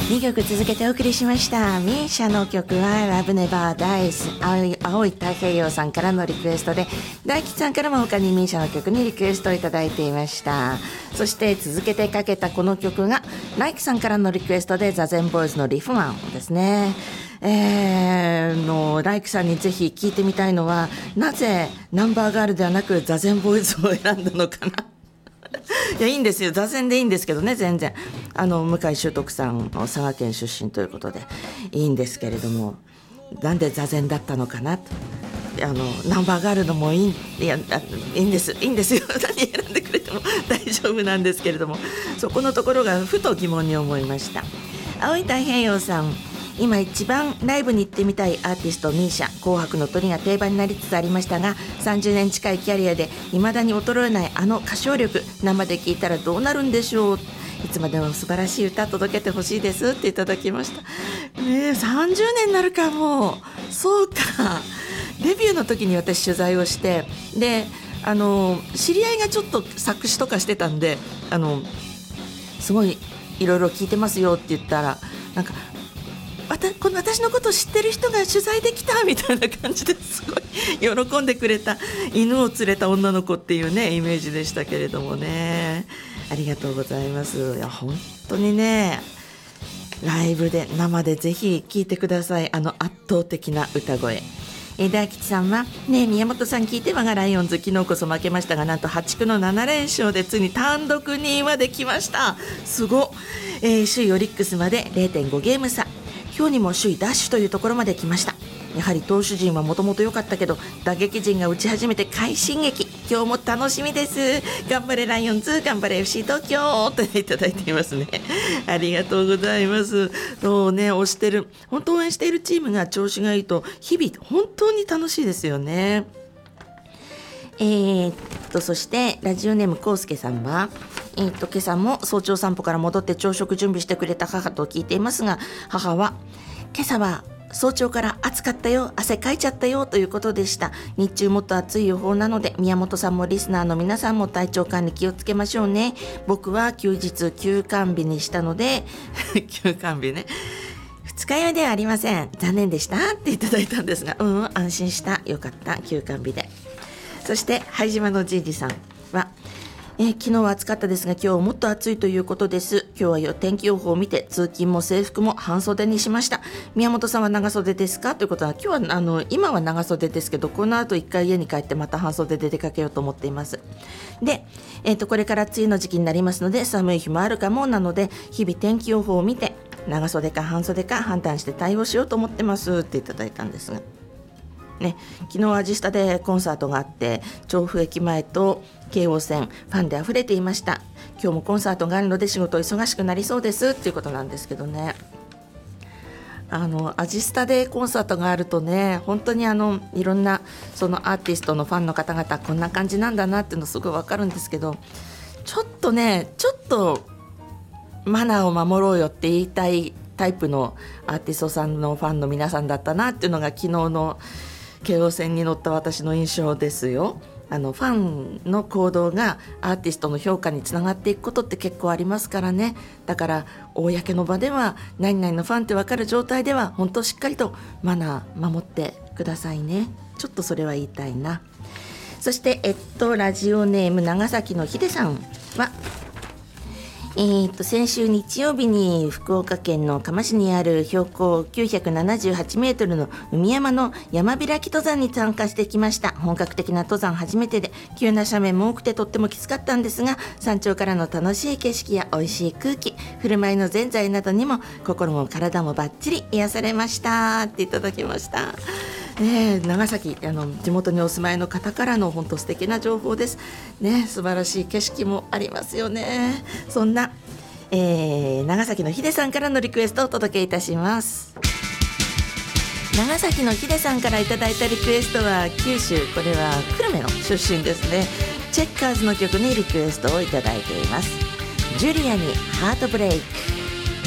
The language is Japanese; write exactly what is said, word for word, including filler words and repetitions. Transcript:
にきょく続けてお送りしました。ミーシャの曲はラブネバーダイス、青い、青い太平洋さんからのリクエストで、大吉さんからも他にミーシャの曲にリクエストをいただいていました。そして続けてかけたこの曲がライクさんからのリクエストで、ザゼンボーイズのリフマンですね。えー、のライクさんにぜひ聞いてみたいのは、なぜナンバーガールではなくザゼンボーイズを選んだのかな。いや、いいんですよ、座禅でいいんですけどね、全然あの向井秀徳さんの佐賀県出身ということでいいんですけれども、なんで座禅だったのかなと。あのナンバーガールのもいい、いやいいんですいいんですよ何選んでくれても大丈夫なんですけれども、そこのところがふと疑問に思いました。青い太平洋さん、今一番ライブに行ってみたいアーティストミーシャ、紅白の鳥が定番になりつつありましたが、さんじゅうねん近いキャリアで未だに衰えないあの歌唱力、生で聴いたらどうなるんでしょう。いつまでも素晴らしい歌届けてほしいですっていただきました、ね、さんじゅうねんになるか。もうそうか、デビューの時に私取材をして、であの知り合いがちょっと作詞とかしてたんで、あのすごいいろいろ聞いてますよって言ったら、なんかこの私のことを知ってる人が取材できたみたいな感じですごい喜んでくれた、犬を連れた女の子っていうねイメージでしたけれどもね、ありがとうございます。いや本当にね、ライブで生でぜひ聴いてください、あの圧倒的な歌声。え大吉さんはね、宮本さん聞いて、我がライオンズ昨日こそ負けましたが、なんとはち区のなな連勝でついに単独にいまで来ました。すご、えー、首位オリックスまで れいてんご ゲーム差、今日にも首位ダッシュというところまで来ました。やはり投手陣はもともと良かったけど、打撃陣が打ち始めて快進撃、今日も楽しみです。頑張れライオンズ、頑張れ エフシー 東京といただいていますね。ありがとうございます。そうね、推してる、本当応援しているチームが調子がいいと日々本当に楽しいですよね。えー、っとそしてラジオネームコウスケさんは、えー、っと今朝も早朝散歩から戻って朝食準備してくれた母と聞いていますが、母は今朝は早朝から暑かったよ、汗かいちゃったよということでした。日中もっと暑い予報なので、宮本さんもリスナーの皆さんも体調管理気をつけましょうね。僕は休日休館日にしたので休館日ね、二日酔いではありません、残念でしたっていただいたんですが、うん、安心した、よかった、休館日で。そして拝島のじいじさんは、えー、昨日は暑かったですが今日はもっと暑いということです。今日は天気予報を見て通勤も制服も半袖にしました。宮本さんは長袖ですかということは、今日はあの今は長袖ですけど、この後一回家に帰ってまた半袖で出かけようと思っています。で、えー、とこれから梅雨の時期になりますので、寒い日もあるかもなので、日々天気予報を見て長袖か半袖か判断して対応しようと思ってますっていただいたんですがね、昨日アジスタでコンサートがあって、調布駅前と京王線ファンで溢れていました。今日もコンサートがあるので仕事忙しくなりそうですっていうことなんですけどね、あのアジスタでコンサートがあるとね、本当にあのいろんなそのアーティストのファンの方々こんな感じなんだなっていうのすごいわかるんですけど、ちょっとねちょっとマナーを守ろうよって言いたいタイプのアーティストさんのファンの皆さんだったなっていうのが昨日の京王線に乗った私の印象ですよ。あのファンの行動がアーティストの評価につながっていくことって結構ありますからね。だから公の場では何々のファンって分かる状態では本当しっかりとマナー守ってくださいね。ちょっとそれは言いたいな。そしてえっとラジオネーム長崎のひでさんは、えー、と先週日曜日に福岡県の嘉麻市にある標高きゅうひゃくななじゅうはちメートルの海山の山開き登山に参加してきました。本格的な登山初めてで、急な斜面も多くてとってもきつかったんですが、山頂からの楽しい景色や美味しい空気、振る舞いのぜんざいなどにも心も体もバッチリ癒されましたっていただきました。ね、長崎あの地元にお住まいの方からの本当素敵な情報ですね。素晴らしい景色もありますよね。そんな、えー、長崎のひでさんからのリクエストをお届けいたします。長崎のひでさんからいただいたリクエストは九州、これは久留米の出身ですね。チェッカーズの曲にリクエストをいただいています。ジュリアにハートブレイク。